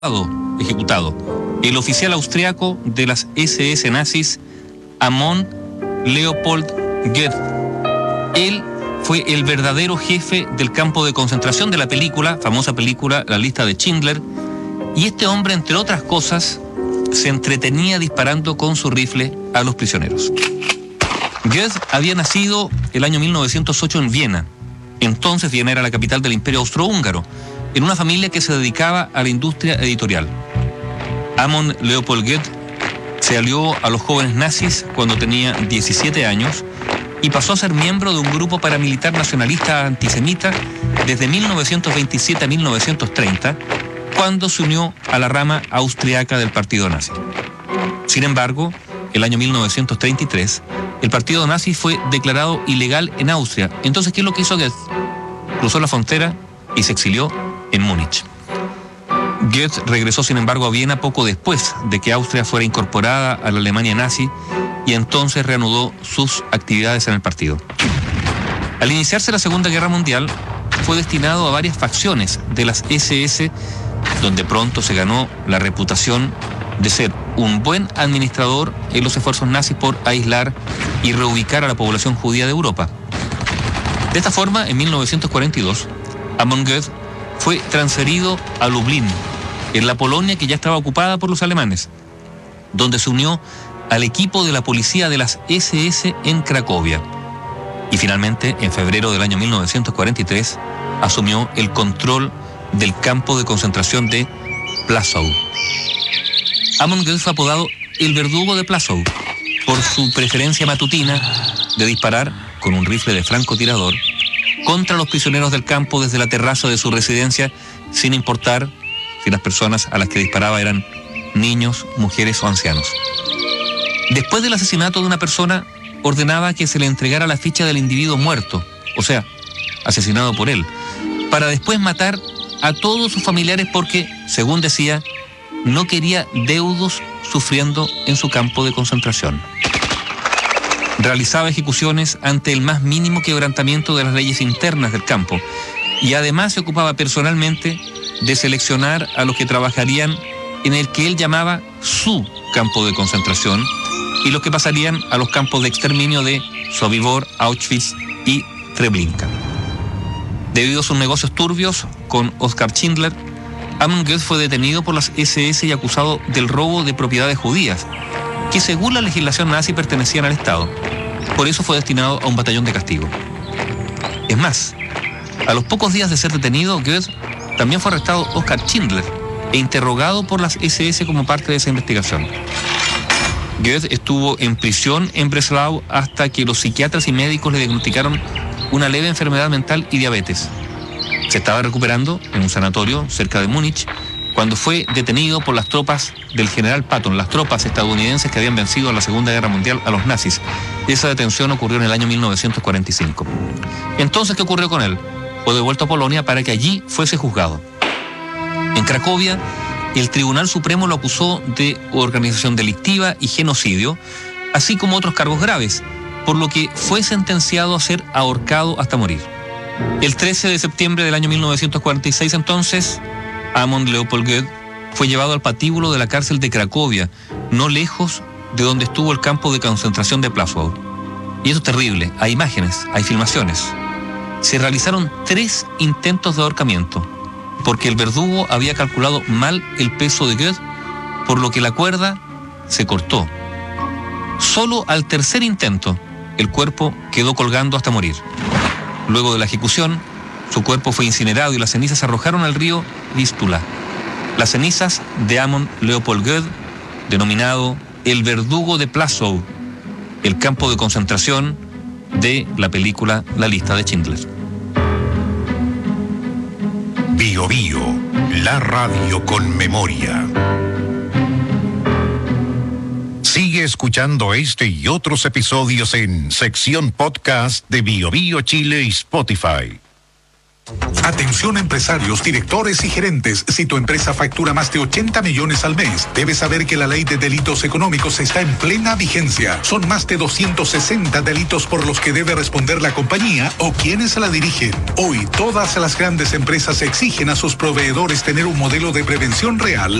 ejecutado el oficial austriaco de las SS nazis, Amon Leopold Goethe. Él fue el verdadero jefe del campo de concentración de la famosa película La lista de Schindler, y este hombre, entre otras cosas, se entretenía disparando con su rifle a los prisioneros. Goethe había nacido el año 1908 en Viena. Entonces Viena era la capital del Imperio Austrohúngaro, en una familia que se dedicaba a la industria editorial. Amon Leopold Goethe se alió a los jóvenes nazis cuando tenía 17 años y pasó a ser miembro de un grupo paramilitar nacionalista antisemita desde 1927 a 1930, cuando se unió a la rama austriaca del partido nazi. Sin embargo, el año 1933, el partido nazi fue declarado ilegal en Austria. Entonces, ¿qué es lo que hizo Goethe? Cruzó la frontera y se exilió en Múnich. Goethe regresó, sin embargo, a Viena poco después de que Austria fuera incorporada a la Alemania nazi, y entonces reanudó sus actividades en el partido. Al iniciarse la Segunda Guerra Mundial, fue destinado a varias facciones de las SS, donde pronto se ganó la reputación de ser un buen administrador en los esfuerzos nazis por aislar y reubicar a la población judía de Europa. De esta forma, en 1942, Amon Goethe fue transferido a Lublin, en la Polonia que ya estaba ocupada por los alemanes, donde se unió al equipo de la policía de las SS en Cracovia. Y finalmente, en febrero del año 1943, asumió el control del campo de concentración de Plaszow. Amon Goethe fue apodado el verdugo de Plaszow por su preferencia matutina de disparar con un rifle de francotirador contra los prisioneros del campo desde la terraza de su residencia, sin importar si las personas a las que disparaba eran niños, mujeres o ancianos. Después del asesinato de una persona, ordenaba que se le entregara la ficha del individuo muerto, o sea, asesinado por él, para después matar a todos sus familiares porque, según decía, no quería deudos sufriendo en su campo de concentración. Realizaba ejecuciones ante el más mínimo quebrantamiento de las leyes internas del campo, y además se ocupaba personalmente de seleccionar a los que trabajarían en el que él llamaba su campo de concentración, y los que pasarían a los campos de exterminio de Sobibor, Auschwitz y Treblinka. Debido a sus negocios turbios con Oskar Schindler, Amon Goethe fue detenido por las SS y acusado del robo de propiedades judías, que según la legislación nazi pertenecían al Estado. Por eso fue destinado a un batallón de castigo. Es más, a los pocos días de ser detenido, Goethe también fue arrestado Oskar Schindler e interrogado por las SS como parte de esa investigación. Goethe estuvo en prisión en Breslau hasta que los psiquiatras y médicos le diagnosticaron una leve enfermedad mental y diabetes. Se estaba recuperando en un sanatorio cerca de Múnich cuando fue detenido por las tropas del general Patton, las tropas estadounidenses que habían vencido en la Segunda Guerra Mundial a los nazis. Esa detención ocurrió en el año 1945. Entonces, ¿qué ocurrió con él? Fue devuelto a Polonia para que allí fuese juzgado. En Cracovia, el Tribunal Supremo lo acusó de organización delictiva y genocidio, así como otros cargos graves, por lo que fue sentenciado a ser ahorcado hasta morir. El 13 de septiembre del año 1946, entonces, Amon Leopold Goethe fue llevado al patíbulo de la cárcel de Cracovia, no lejos de donde estuvo el campo de concentración de Plaszow. Y eso es terrible, hay imágenes, hay filmaciones. Se realizaron 3 intentos de ahorcamiento, porque el verdugo había calculado mal el peso de Goethe, por lo que la cuerda se cortó. Solo al tercer intento, el cuerpo quedó colgando hasta morir. Luego de la ejecución, su cuerpo fue incinerado y las cenizas se arrojaron al río Vístula. Las cenizas de Amon Leopold Goethe, denominado el verdugo de Plaszow, el campo de concentración de la película La lista de Schindler. Bio Bio, la radio con memoria. Sigue escuchando este y otros episodios en sección podcast de Bio Bio Chile y Spotify. Atención empresarios, directores y gerentes. Si tu empresa factura más de 80 millones al mes, debes saber que la ley de delitos económicos está en plena vigencia. Son más de 260 delitos por los que debe responder la compañía o quienes la dirigen. Hoy, todas las grandes empresas exigen a sus proveedores tener un modelo de prevención real